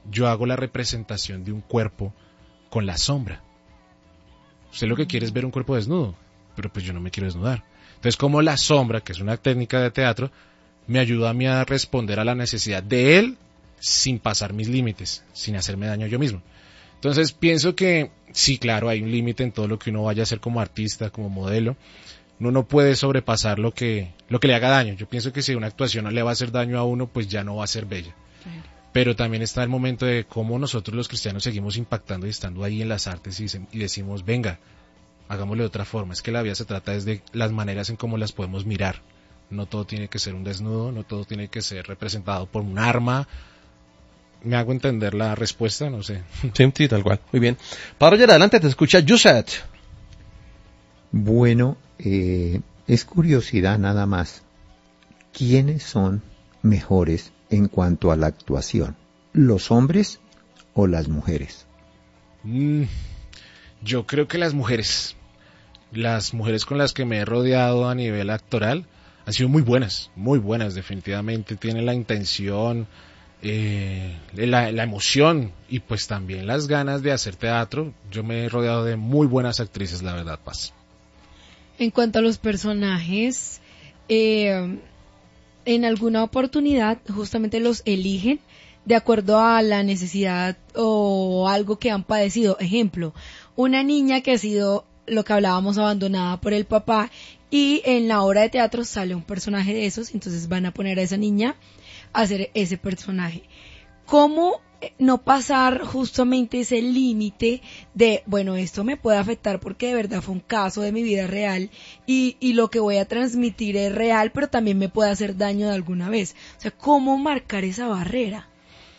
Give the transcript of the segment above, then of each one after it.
yo hago la representación de un cuerpo con la sombra. Usted lo que quiere es ver un cuerpo desnudo, pero pues yo no me quiero desnudar. Entonces, como la sombra, que es una técnica de teatro, me ayuda a mí a responder a la necesidad de él sin pasar mis límites, sin hacerme daño yo mismo. Entonces, pienso que sí, claro, hay un límite en todo lo que uno vaya a hacer como artista, como modelo. Uno no puede sobrepasar lo que le haga daño. Yo pienso que si una actuación le va a hacer daño a uno, pues ya no va a ser bella. Claro. Pero también está el momento de cómo nosotros los cristianos seguimos impactando y estando ahí en las artes y decimos, venga, hagámoslo de otra forma. Es que la vida se trata desde las maneras en cómo las podemos mirar. No todo tiene que ser un desnudo, no todo tiene que ser representado por un arma. ¿Me hago entender la respuesta? No sé. Sí, tal cual. Muy bien. Para allá adelante te escucha Yuset. Bueno, es curiosidad nada más. ¿Quiénes son mejores en cuanto a la actuación? ¿Los hombres o las mujeres? Yo creo que las mujeres con las que me he rodeado a nivel actoral han sido muy buenas, definitivamente. Tienen la intención, la emoción y pues también las ganas de hacer teatro. Yo me he rodeado de muy buenas actrices, la verdad, Paz. En cuanto a los personajes, en alguna oportunidad justamente los eligen de acuerdo a la necesidad o algo que han padecido. Ejemplo, una niña que ha sido, lo que hablábamos, abandonada por el papá, y en la obra de teatro sale un personaje de esos, entonces van a poner a esa niña a hacer ese personaje. ¿Cómo no pasar justamente ese límite de, bueno, esto me puede afectar porque de verdad fue un caso de mi vida real y lo que voy a transmitir es real, pero también me puede hacer daño de alguna vez? O sea, ¿cómo marcar esa barrera?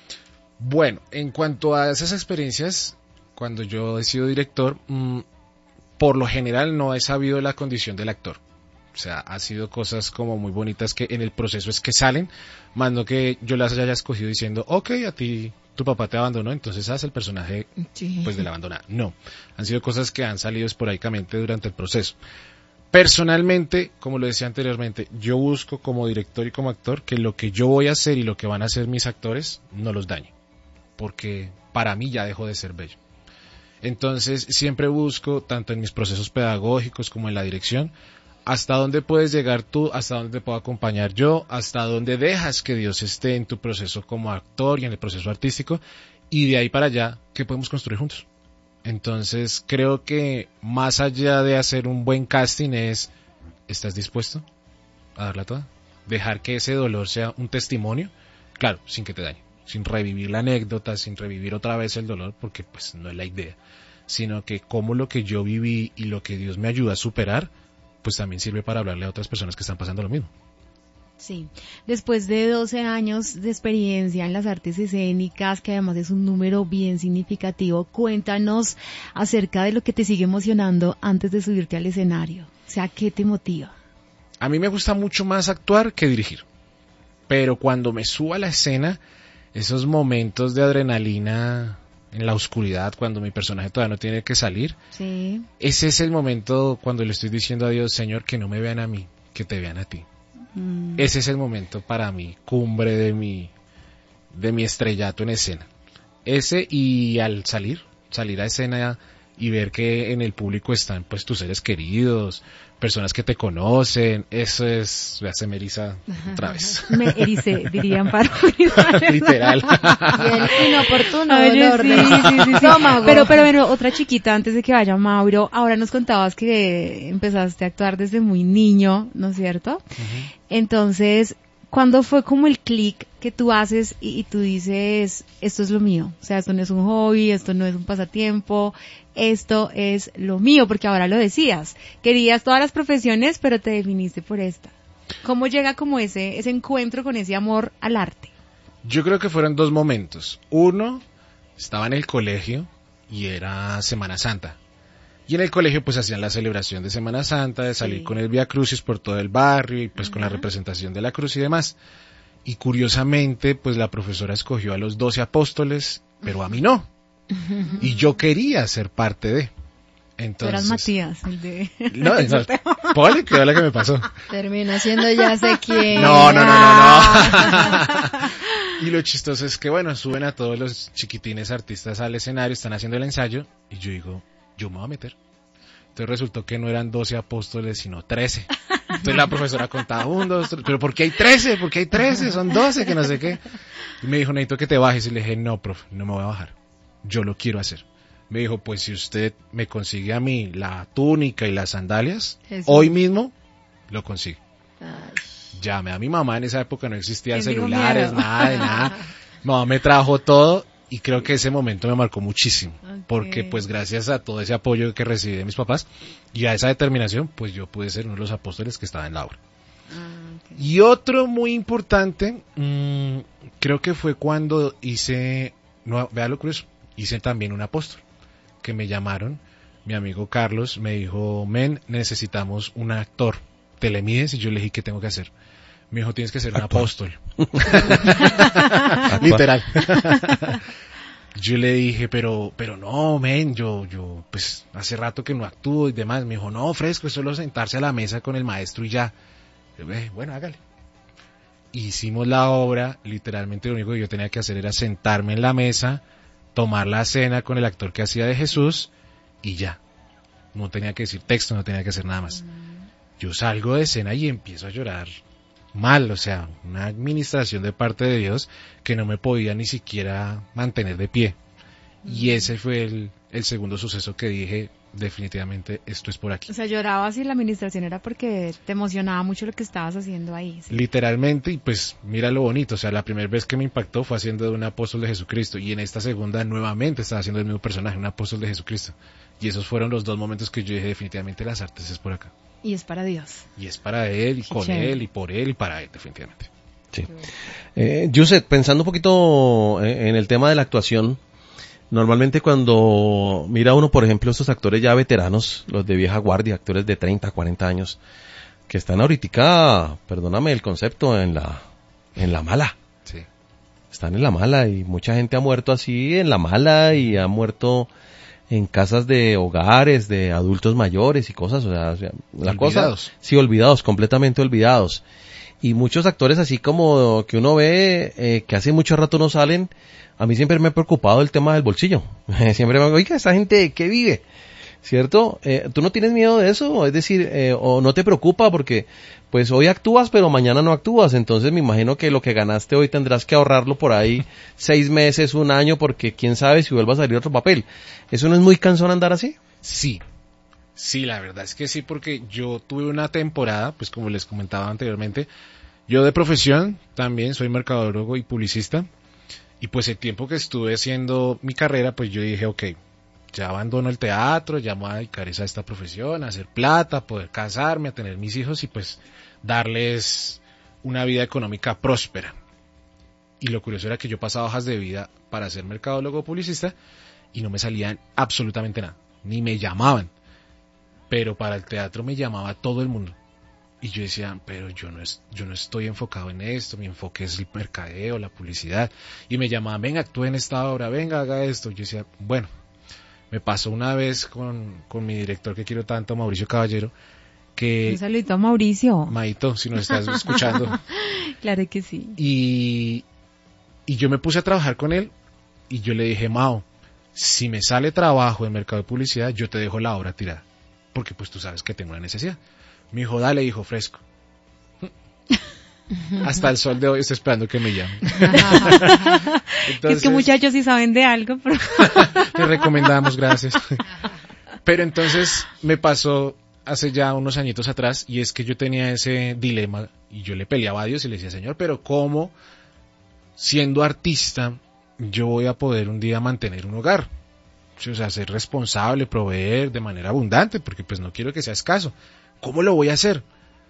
Bueno, en cuanto a esas experiencias, cuando yo he sido director, por lo general no he sabido la condición del actor. O sea, ha sido cosas como muy bonitas que en el proceso es que salen, más no que yo las haya escogido diciendo, ok, a ti tu papá te abandonó, entonces haz el personaje pues del abandonado. No, han sido cosas que han salido esporádicamente durante el proceso. Personalmente, como lo decía anteriormente, yo busco como director y como actor que lo que yo voy a hacer y lo que van a hacer mis actores no los dañe, porque para mí ya dejó de ser bello. Entonces siempre busco, tanto en mis procesos pedagógicos como en la dirección, hasta dónde puedes llegar tú, hasta dónde te puedo acompañar yo, hasta dónde dejas que Dios esté en tu proceso como actor y en el proceso artístico, y de ahí para allá, ¿qué podemos construir juntos? Entonces creo que más allá de hacer un buen casting es, ¿estás dispuesto a darla toda? Dejar que ese dolor sea un testimonio, claro, sin que te dañe, sin revivir la anécdota, sin revivir otra vez el dolor, porque pues no es la idea, sino que como lo que yo viví y lo que Dios me ayuda a superar, pues también sirve para hablarle a otras personas que están pasando lo mismo. Sí, después de 12 años de experiencia en las artes escénicas, que además es un número bien significativo, cuéntanos acerca de lo que te sigue emocionando antes de subirte al escenario. O sea, ¿qué te motiva? A mí me gusta mucho más actuar que dirigir, pero cuando me subo a la escena, esos momentos de adrenalina en la oscuridad, cuando mi personaje todavía no tiene que salir, sí, ese es el momento cuando le estoy diciendo a Dios, Señor, que no me vean a mí, que te vean a ti. Ese es el momento para mí, cumbre de mi estrellato en escena. Ese, y al salir a escena y ver que en el público están pues tus seres queridos, personas que te conocen, eso es, ya se me eriza otra vez. Me ericé, dirían para literal. Y el inoportuno Oye, dolor sí, de estómago. Pero bueno, otra chiquita antes de que vaya Mauro, ahora nos contabas que empezaste a actuar desde muy niño, ¿no es cierto? Uh-huh. Entonces, ¿cuándo fue como el clic que tú haces y tú dices, esto es lo mío? O sea, esto no es un hobby, esto no es un pasatiempo, esto es lo mío, porque ahora lo decías. Querías todas las profesiones, pero te definiste por esta. ¿Cómo llega como ese encuentro con ese amor al arte? Yo creo que fueron dos momentos. Uno, estaba en el colegio y era Semana Santa. Y en el colegio pues hacían la celebración de Semana Santa, de salir con el Vía Crucis por todo el barrio y pues con la representación de la cruz y demás. Y curiosamente pues la profesora escogió a los 12 apóstoles, pero a mí no. Y yo quería ser parte de. Entonces, tú eras Matías, el de... No, Poli, que me pasó. Termina siendo ya sé quién. No. Y lo chistoso es que, bueno, suben a todos los chiquitines artistas al escenario, están haciendo el ensayo, y yo digo, yo me voy a meter. Entonces resultó que no eran 12 apóstoles, sino 13. Entonces la profesora contaba 1, 2, 3, pero ¿por qué hay 13? ¿Por qué hay 13? Son 12, que no sé qué. Y me dijo, necesito que te bajes. Y le dije, no, profe, no me voy a bajar. Yo lo quiero hacer. Me dijo, pues si usted me consigue a mí la túnica y las sandalias, hoy mismo lo consigue. Ay. Llamé a mi mamá, en esa época no existían Tengo celulares, miedo. nada de nada. Mi mamá me trajo todo y creo que ese momento me marcó muchísimo. Ok. Porque pues gracias a todo ese apoyo que recibí de mis papás y a esa determinación, pues yo pude ser uno de los apóstoles que estaba en la obra. Ok. Y otro muy importante, creo que fue cuando hice, no, vea lo curioso, hice también un apóstol, que me llamaron, mi amigo Carlos me dijo, men, necesitamos un actor, ¿te le mides? Y yo le dije, ¿qué tengo que hacer? Me dijo, tienes que ser un apóstol. Literal. Yo le dije, pero no, men, yo, pues, hace rato que no actúo y demás. Me dijo, no, fresco, es solo sentarse a la mesa con el maestro y ya. Yo, bueno, hágale. Hicimos la obra, literalmente lo único que yo tenía que hacer era sentarme en la mesa, tomar la cena con el actor que hacía de Jesús y ya. No tenía que decir texto, no tenía que hacer nada más. Yo salgo de escena y empiezo a llorar mal, o sea, una administración de parte de Dios que no me podía ni siquiera mantener de pie. Y ese fue el segundo suceso que dije, definitivamente esto es por aquí. O sea, llorabas y la administración era porque te emocionaba mucho lo que estabas haciendo ahí. ¿Sí? Literalmente, y pues mira lo bonito, o sea, la primera vez que me impactó fue haciendo de un apóstol de Jesucristo, y en esta segunda nuevamente estaba haciendo el mismo personaje, un apóstol de Jesucristo. Y esos fueron los 2 momentos que yo dije, definitivamente las artes es por acá. Y es para Dios. Y es para él, y Qué con chévere. él, y por él, y para él, definitivamente. Sí. Yuset, pensando un poquito en el tema de la actuación, normalmente cuando mira uno, por ejemplo, estos actores ya veteranos, los de vieja guardia, actores de 30, 40 años, que están ahorita, perdóname el concepto, en la mala. Sí. Están en la mala y mucha gente ha muerto así en la mala y ha muerto en casas de hogares de adultos mayores y cosas, o sea la Olvidados. cosa, sí, olvidados, completamente olvidados. Y muchos actores así como que uno ve que hace mucho rato no salen, a mí siempre me ha preocupado el tema del bolsillo. Siempre me digo, oiga, ¿esa gente qué vive? ¿Cierto? ¿Tú no tienes miedo de eso? Es decir, o no te preocupa porque pues hoy actúas pero mañana no actúas, entonces me imagino que lo que ganaste hoy tendrás que ahorrarlo por ahí 6 meses, 1 año, porque quién sabe si vuelva a salir otro papel. ¿Eso no es muy cansón andar así? Sí, sí, la verdad es que sí, porque yo tuve una temporada, pues como les comentaba anteriormente, yo de profesión también soy mercadólogo y publicista, y pues el tiempo que estuve haciendo mi carrera, pues yo dije, ok, ya abandono el teatro, ya me voy a dedicar a esta profesión, a hacer plata, a poder casarme, a tener mis hijos y pues darles una vida económica próspera. Y lo curioso era que yo pasaba hojas de vida para ser mercadólogo o publicista y no me salían absolutamente nada, ni me llamaban. Pero para el teatro me llamaba todo el mundo. Y yo decía, pero yo no estoy enfocado en esto, mi enfoque es el mercadeo, la publicidad. Y me llamaban, venga, actúe en esta obra, venga, haga esto. Yo decía, bueno, me pasó una vez con mi director que quiero tanto, Mauricio Caballero, que... Un saludito a Mauricio. Maito, si nos estás escuchando. Claro que sí. Y yo me puse a trabajar con él y yo le dije, Mao, si me sale trabajo en mercado de publicidad, yo te dejo la obra tirada. Porque pues tú sabes que tengo una necesidad. Me dijo, dale, hijo, fresco. Hasta el sol de hoy estoy esperando que me llame. Entonces, es que muchachos sí saben de algo, pero... te recomendamos, gracias. Pero entonces me pasó hace ya unos añitos atrás y es que yo tenía ese dilema y yo le peleaba a Dios y le decía, Señor, pero ¿cómo siendo artista yo voy a poder un día mantener un hogar? O sea, ser responsable, proveer de manera abundante, porque pues no quiero que sea escaso. ¿Cómo lo voy a hacer?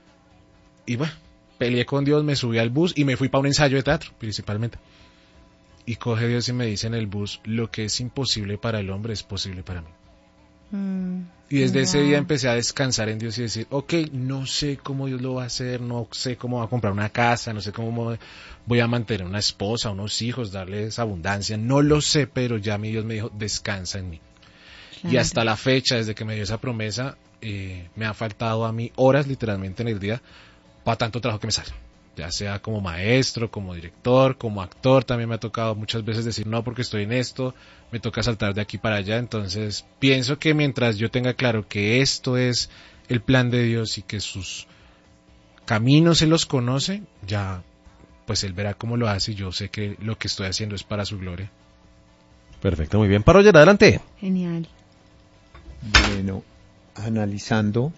Y bueno, peleé con Dios, me subí al bus y me fui para un ensayo de teatro, principalmente. Y coge Dios y me dice en el bus, lo que es imposible para el hombre es posible para mí. Y desde ese día empecé a descansar en Dios y decir, ok, no sé cómo Dios lo va a hacer, no sé cómo va a comprar una casa, no sé cómo voy a mantener una esposa, unos hijos, darles abundancia, no lo sé, pero ya mi Dios me dijo, descansa en mí. Claro. Y hasta la fecha, desde que me dio esa promesa, me ha faltado a mí horas literalmente en el día para tanto trabajo que me sale. ya sea como maestro, como director, como actor. También me ha tocado muchas veces decir no porque estoy en esto, me toca saltar de aquí para allá. Entonces pienso que mientras yo tenga claro que esto es el plan de Dios y que sus caminos Él los conoce, ya pues Él verá cómo lo hace y yo sé que lo que estoy haciendo es para su gloria. Perfecto, muy bien. Roger, adelante. Genial. Bueno, analizando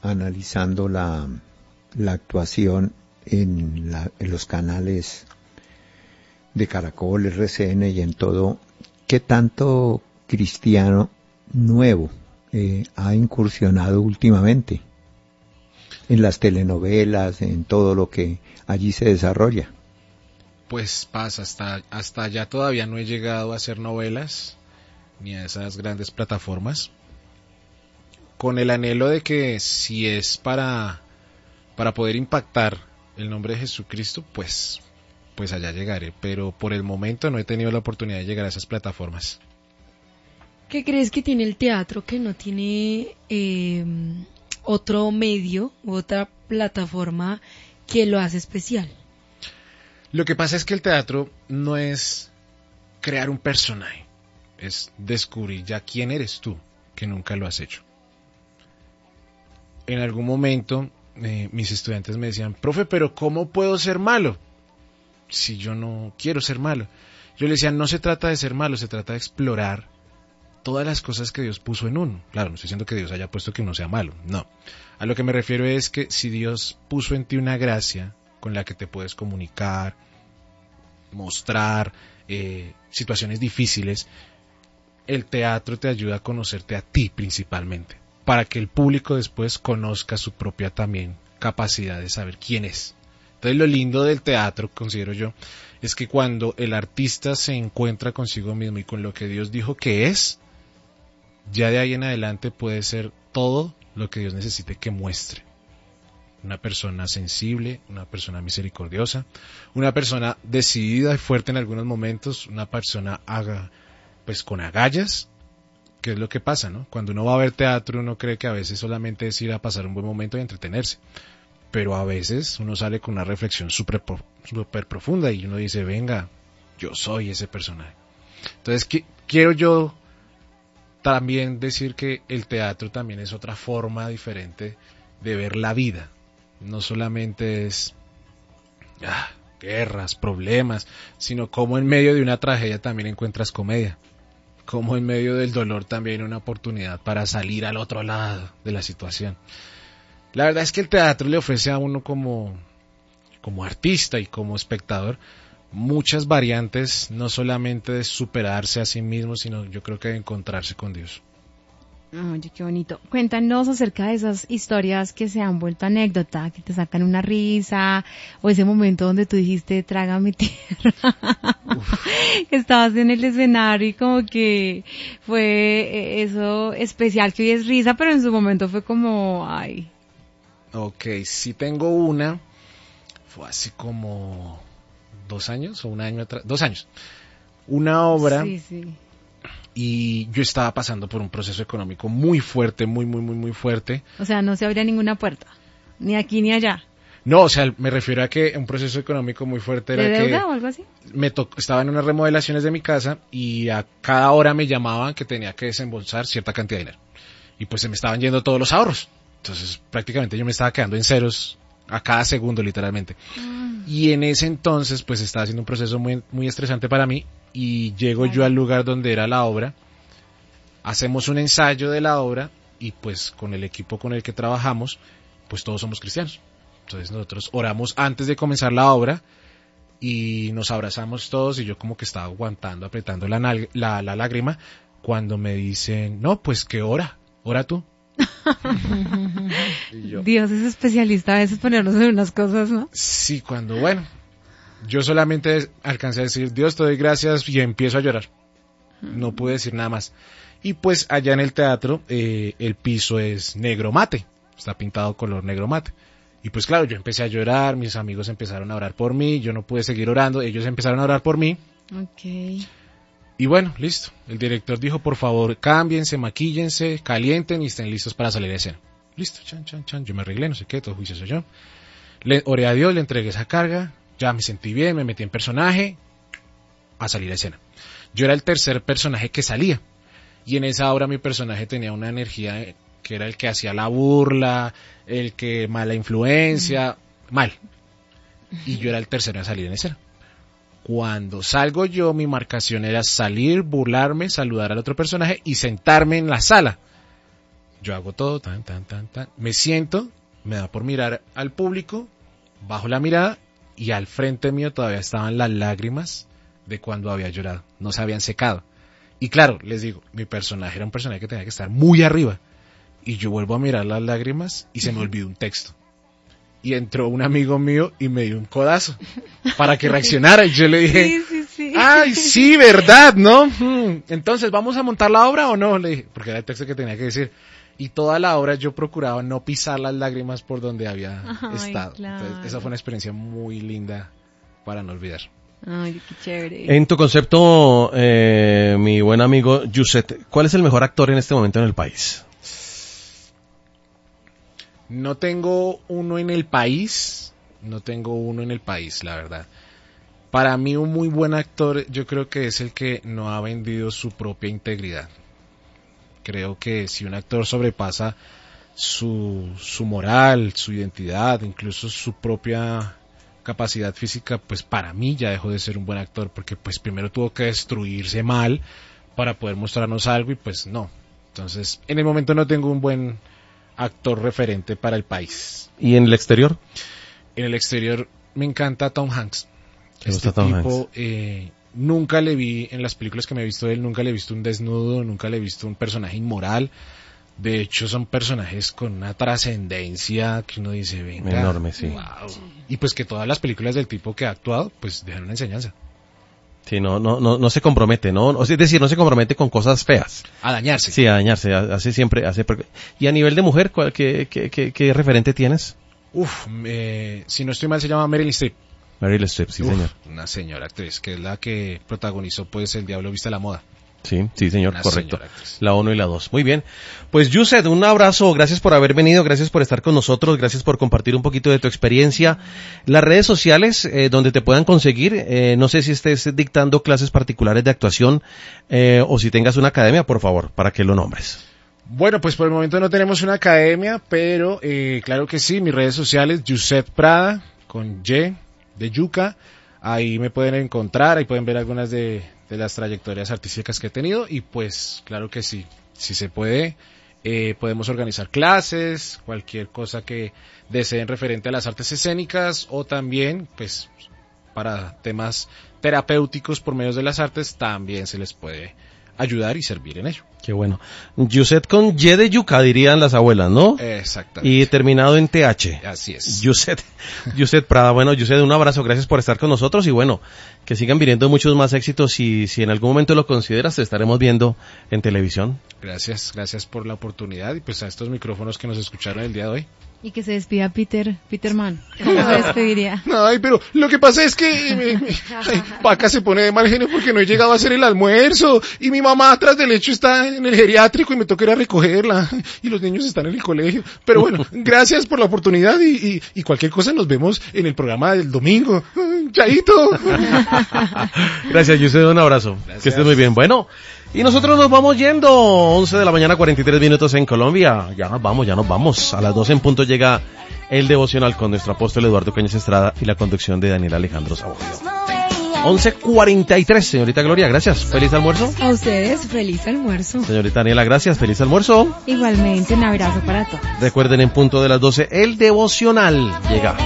la actuación en los canales de Caracol, RCN y en todo, ¿qué tanto cristiano nuevo ha incursionado últimamente en las telenovelas, en todo lo que allí se desarrolla? Pues pasa, hasta allá todavía no he llegado a hacer novelas ni a esas grandes plataformas, con el anhelo de que si es para poder impactar el nombre de Jesucristo, pues allá llegaré, pero por el momento no he tenido la oportunidad de llegar a esas plataformas. ¿Qué crees que tiene el teatro que no tiene otro medio u otra plataforma que lo hace especial? Lo que pasa es que el teatro no es crear un personaje, es descubrir ya quién eres tú, que nunca lo has hecho. En algún momento mis estudiantes me decían, profe, pero ¿cómo puedo ser malo si yo no quiero ser malo? Yo les decía, no se trata de ser malo, se trata de explorar todas las cosas que Dios puso en uno. Claro, no estoy diciendo que Dios haya puesto que uno sea malo, no. A lo que me refiero es que si Dios puso en ti una gracia con la que te puedes comunicar, mostrar situaciones difíciles, el teatro te ayuda a conocerte a ti principalmente, para que el público después conozca su propia también capacidad de saber quién es. Entonces lo lindo del teatro, considero yo, es que cuando el artista se encuentra consigo mismo y con lo que Dios dijo que es, ya de ahí en adelante puede ser todo lo que Dios necesite que muestre. Una persona sensible, una persona misericordiosa, una persona decidida y fuerte en algunos momentos, una persona con agallas, que es lo que pasa, ¿no? Cuando uno va a ver teatro uno cree que a veces solamente es ir a pasar un buen momento y entretenerse, pero a veces uno sale con una reflexión súper profunda y uno dice, venga, yo soy ese personaje. Entonces quiero yo también decir que el teatro también es otra forma diferente de ver la vida. No solamente es guerras, problemas, sino como en medio de una tragedia también encuentras comedia. Como en medio del dolor también una oportunidad para salir al otro lado de la situación. La verdad es que el teatro le ofrece a uno como artista y como espectador muchas variantes, no solamente de superarse a sí mismo, sino yo creo que de encontrarse con Dios. Oye, qué bonito. Cuéntanos acerca de esas historias que se han vuelto anécdota, que te sacan una risa, o ese momento donde tú dijiste, trágame tierra. Estabas en el escenario y como que fue eso especial, que hoy es risa, pero en su momento fue como, ay. Ok, sí tengo una, fue hace como 2 años o un año atrás, 2 años. Una obra. Sí. Y yo estaba pasando por un proceso económico muy fuerte, muy fuerte. O sea, no se abría ninguna puerta, ni aquí ni allá. No, o sea, me refiero a que un proceso económico muy fuerte era ¿De deuda que o algo así? estaba en unas remodelaciones de mi casa y a cada hora me llamaban que tenía que desembolsar cierta cantidad de dinero. Y pues se me estaban yendo todos los ahorros. Entonces prácticamente yo me estaba quedando en ceros a cada segundo literalmente. Y en ese entonces pues estaba haciendo un proceso muy estresante para mí. Y llego yo al lugar donde era la obra, hacemos un ensayo de la obra y pues con el equipo con el que trabajamos, pues todos somos cristianos. Entonces nosotros oramos antes de comenzar la obra y nos abrazamos todos y yo como que estaba aguantando, apretando la lágrima cuando me dicen, no, pues que ora tú. Y yo, Dios es especialista a veces ponernos en unas cosas, ¿no? sí, yo solamente alcancé a decir, Dios te doy gracias y empiezo a llorar. No pude decir nada más. Y pues allá en el teatro el piso es negro mate, está pintado color negro mate. Y pues claro, yo empecé a llorar, mis amigos empezaron a orar por mí, yo no pude seguir orando, ellos empezaron a orar por mí. Okay. Y bueno, listo. El director dijo, por favor, cámbiense, maquíllense, calienten y estén listos para salir de escena. Listo, chan. Yo me arreglé, no sé qué, todo juicioso yo. Le oré a Dios, le entregué esa carga, ya me sentí bien, me metí en personaje, a salir a escena. Yo era el tercer personaje que salía, y en esa obra mi personaje tenía una energía que era el que hacía la burla, el que mala influencia, mal. Y yo era el tercero a salir en escena. Cuando salgo yo, mi marcación era salir, burlarme, saludar al otro personaje y sentarme en la sala. Yo hago todo, me siento, me da por mirar al público, bajo la mirada y al frente mío todavía estaban las lágrimas de cuando había llorado, no se habían secado. Y claro, les digo, mi personaje era un personaje que tenía que estar muy arriba. Y yo vuelvo a mirar las lágrimas y se me olvidó un texto. Y entró un amigo mío y me dio un codazo para que reaccionara. Y yo le dije, Sí. ay, sí, verdad, ¿no? Entonces, ¿vamos a montar la obra o no? Le dije, porque era el texto que tenía que decir. Y toda la obra yo procuraba no pisar las lágrimas por donde había estado. Claro. Entonces, esa fue una experiencia muy linda para no olvidar. Ay, qué chévere. En tu concepto, mi buen amigo Yuset, ¿cuál es el mejor actor en este momento en el país? No tengo uno en el país, la verdad. Para mí un muy buen actor yo creo que es el que no ha vendido su propia integridad. Creo que si un actor sobrepasa su moral, su identidad, incluso su propia capacidad física, pues para mí ya dejó de ser un buen actor, porque pues primero tuvo que destruirse mal para poder mostrarnos algo y pues no. Entonces, en el momento no tengo un buen actor referente para el país. ¿Y en el exterior? En el exterior me encanta Tom Hanks. ¿Te gusta Tom Hanks? Nunca le vi, en las películas que me he visto de él, nunca le he visto un desnudo, nunca le he visto un personaje inmoral. De hecho, son personajes con una trascendencia que uno dice, venga. Enorme, sí. Wow. Y pues que todas las películas del tipo que ha actuado, pues dejan una enseñanza. Sí, no se compromete, ¿no? Es decir, no se compromete con cosas feas. A dañarse. Sí, a dañarse, hace siempre. Y a nivel de mujer, ¿qué referente tienes? Si no estoy mal, se llama Meryl Streep. Meryl Streep, sí, señor. Una señora actriz, que es la que protagonizó pues El Diablo Viste a la Moda. Sí, señor, Una correcto. señora actriz. La 1 y la 2. Muy bien. Pues Yuset, un abrazo, gracias por haber venido, gracias por estar con nosotros, gracias por compartir un poquito de tu experiencia. Las redes sociales donde te puedan conseguir, no sé si estés dictando clases particulares de actuación o si tengas una academia, por favor, para que lo nombres. Bueno, pues por el momento no tenemos una academia, pero claro que sí, mis redes sociales, Yuset Prada, con Y, de Yuca, ahí me pueden encontrar, ahí pueden ver algunas de las trayectorias artísticas que he tenido y pues claro que sí, si se puede, podemos organizar clases, cualquier cosa que deseen referente a las artes escénicas o también pues para temas terapéuticos por medio de las artes también se les puede ayudar y servir en ello. Qué bueno. Yuset con Y de yuca, dirían las abuelas, ¿no? Exactamente. Y terminado en TH. Así es. Yuset Prada. Bueno, Yuset, un abrazo, gracias por estar con nosotros y bueno, que sigan viniendo muchos más éxitos y si en algún momento lo consideras, te estaremos viendo en televisión. Gracias por la oportunidad y pues a estos micrófonos que nos escucharon el día de hoy. Y que se despida Peterman. ¿Cómo se despediría? Ay, pero lo que pasa es que Paca se pone de mal genio porque no he llegado a hacer el almuerzo y mi mamá atrás del hecho está en el geriátrico y me toca ir a recogerla y los niños están en el colegio. Pero bueno, gracias por la oportunidad y cualquier cosa nos vemos en el programa del domingo. Chaito. Gracias, Yuset, un abrazo. Gracias. Que estés muy bien. Bueno, y nosotros nos vamos yendo. 11 de la mañana, 43 minutos en Colombia. Ya nos vamos. A las 12 en punto llega el devocional con nuestro apóstol Eduardo Cañas Estrada y la conducción de Daniel Alejandro Saborio. 11:43, señorita Gloria, gracias. Feliz almuerzo. A ustedes, feliz almuerzo. Señorita Daniela, gracias. Feliz almuerzo. Igualmente, un abrazo para todos. Recuerden, en punto de las 12, el devocional llega.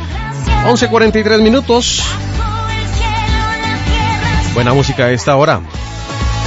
11:43 minutos. Buena música a esta hora.